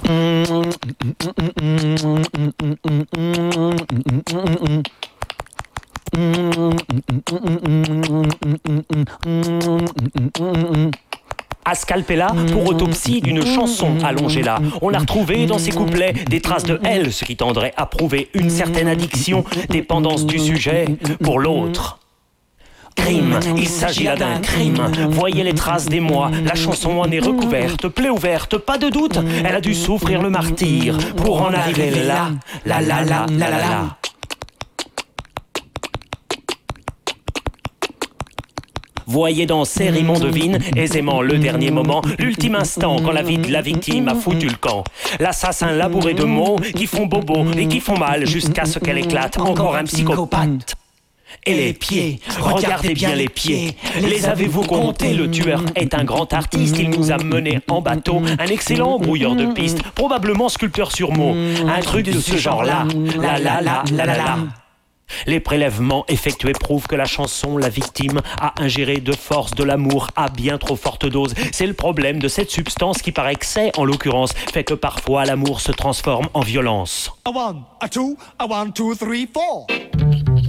À Scalpella, pour autopsie d'une chanson allongée là. On a retrouvé dans ses couplets des traces de elle, ce qui tendrait à prouver une certaine addiction, dépendance du sujet pour l'autre. Crime, il s'agit là d'un crime. Voyez les traces des mois, la chanson en est recouverte, plaie ouverte, pas de doute, elle a dû souffrir le martyre pour en arriver là, la la la la la la. Voyez dans ces rimes on devine aisément le dernier moment, l'ultime instant quand la vie de la victime a foutu le camp. L'assassin labouré de mots qui font bobo et qui font mal jusqu'à ce qu'elle éclate, encore un psychopathe. Et les pieds, regardez bien les pieds, les avez-vous comptés? Le tueur est un grand artiste, il nous a menés en bateau, un excellent brouilleur de pistes, probablement sculpteur sur mots, un truc de ce genre-là, la la la la la la. Les prélèvements effectués prouvent que la chanson, la victime, a ingéré de force de l'amour à bien trop forte dose. C'est le problème de cette substance qui, par excès en l'occurrence, fait que parfois l'amour se transforme en violence. A one, a two, 3, 4.